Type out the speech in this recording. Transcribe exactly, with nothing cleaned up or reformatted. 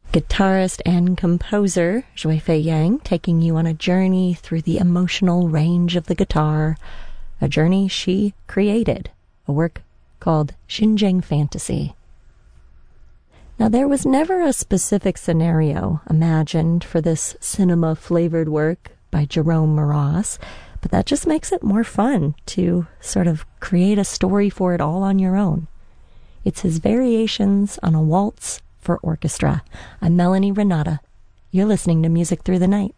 Guitarist and composer Zhui Fei Yang taking you on a journey through the emotional range of the guitar, a journey she created, a work called Xinjiang Fantasy. Now, there was never a specific scenario imagined for this cinema-flavored work by Jerome Moross, but that just makes it more fun to sort of create a story for it all on your own. It's his Variations on a Waltz for Orchestra. I'm Melanie Renata. You're listening to Music Through the Night.